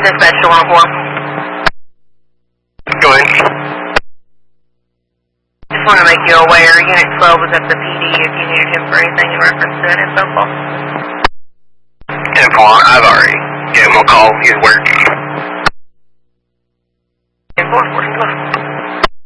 Dispatch to 104. Go ahead. Just want to make you aware, Unit 12 was at the PD if you needed him for anything in reference to an info call. 10-4, I've already gave him a call. He's working.